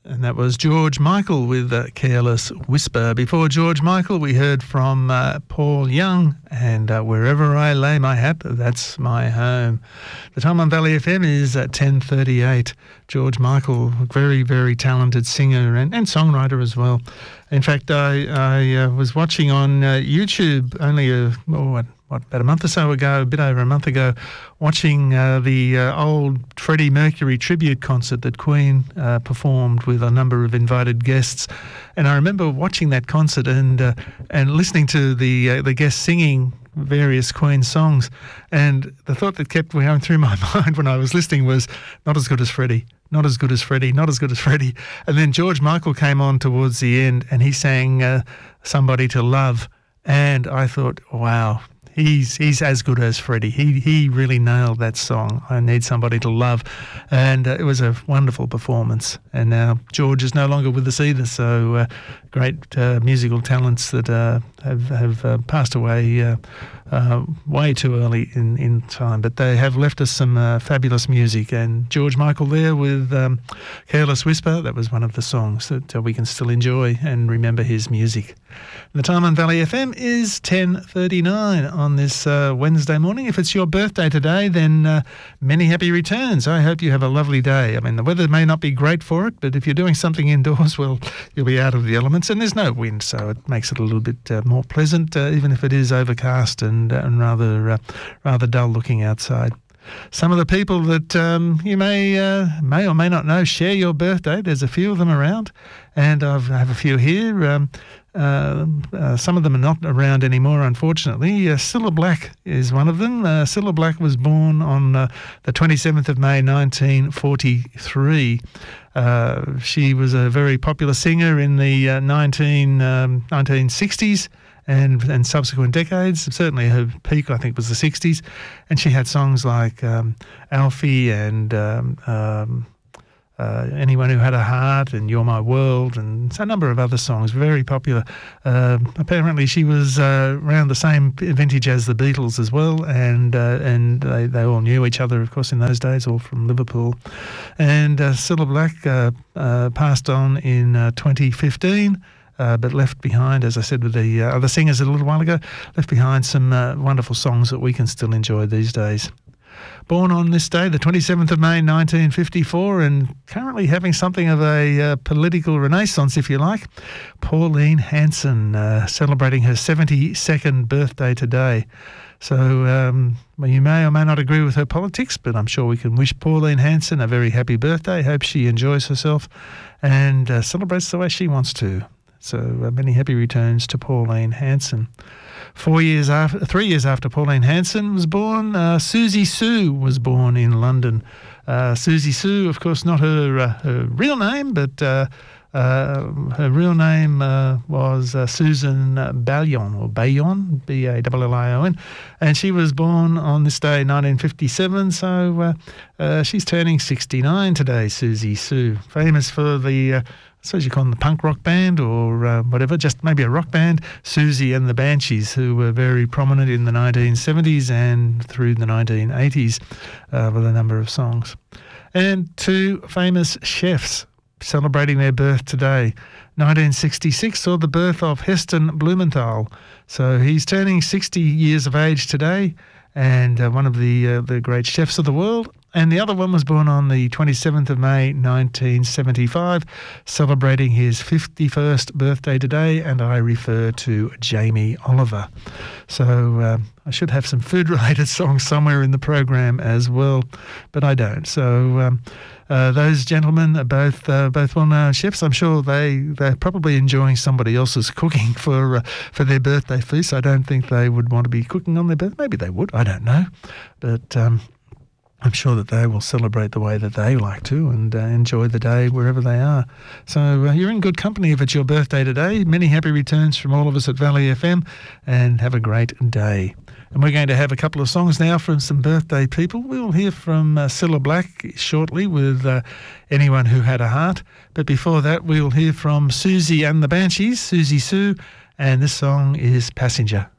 And that was George Michael with Careless Whisper. Before George Michael, we heard from Paul Young and Wherever I Lay My Hat, That's My Home. The time on Valley FM is at 10:38. George Michael, very, very talented singer and songwriter as well. In fact, I was watching on YouTube only about a month or so ago, a bit over a month ago, watching the old Freddie Mercury tribute concert that Queen performed with a number of invited guests. And I remember watching that concert and listening to the guests singing various Queen songs. And the thought that kept going through my mind when I was listening was, not as good as Freddie. Not as good as Freddie, not as good as Freddie. And then George Michael came on towards the end and he sang Somebody to Love. And I thought, wow, he's as good as Freddie. He really nailed that song, I Need Somebody to Love. And it was a wonderful performance. And now George is no longer with us either, so great musical talents that have passed away way too early in time. But they have left us some fabulous music. And George Michael there with Careless Whisper, that was one of the songs that we can still enjoy and remember his music. The time on Valley FM is 10:39 on this Wednesday morning. If it's your birthday today, then many happy returns. I hope you have a lovely day. I mean, the weather may not be great for it, but if you're doing something indoors, well, you'll be out of the elements, and there's no wind, so it makes it a little bit more pleasant, even if it is overcast and rather dull looking outside. Some of the people that you may or may not know share your birthday. There's a few of them around, and I have a few here. Some of them are not around anymore, unfortunately. Cilla Black is one of them. Cilla Black was born on the 27th of May 1943. She was a very popular singer in the 1960s and subsequent decades. Certainly her peak, I think, was the 60s. And she had songs like Alfie and Anyone Who Had a Heart and You're My World and a number of other songs, very popular. Apparently she was around the same vintage as the Beatles as well, and they all knew each other, of course, in those days, all from Liverpool. And Cilla Black passed on in 2015. But left behind, as I said with the other singers a little while ago, left behind some wonderful songs that we can still enjoy these days. Born on this day, the 27th of May 1954, and currently having something of a political renaissance, if you like, Pauline Hanson, celebrating her 72nd birthday today. So you may or may not agree with her politics, but I'm sure we can wish Pauline Hanson a very happy birthday. Hope she enjoys herself and celebrates the way she wants to. So many happy returns to Pauline Hanson. 3 years after Pauline Hanson was born, Susie Sue was born in London. Susie Sue, of course, not her real name, but her real name was Susan Ballion, or Bayon, Ballion, and she was born on this day, 1957, so she's turning 69 today, Susie Sue. Famous for the I suppose you call them the punk rock band or whatever, just maybe a rock band, Susie and the Banshees, who were very prominent in the 1970s and through the 1980s with a number of songs. And two famous chefs celebrating their birth today. 1966 saw the birth of Heston Blumenthal. So he's turning 60 years of age today and one of the great chefs of the world. And the other one was born on the 27th of May, 1975, celebrating his 51st birthday today, and I refer to Jamie Oliver. So I should have some food-related songs somewhere in the program as well, but I don't. So those gentlemen are both well-known chefs. I'm sure they're probably enjoying somebody else's cooking for their birthday feast. I don't think they would want to be cooking on their birthday. Maybe they would. I don't know. But I'm sure that they will celebrate the way that they like to and enjoy the day wherever they are. So you're in good company if it's your birthday today. Many happy returns from all of us at Valley FM, and have a great day. And we're going to have a couple of songs now from some birthday people. We'll hear from Cilla Black shortly with Anyone Who Had a Heart. But before that, we'll hear from Susie and the Banshees, Susie Sue, and this song is Passenger.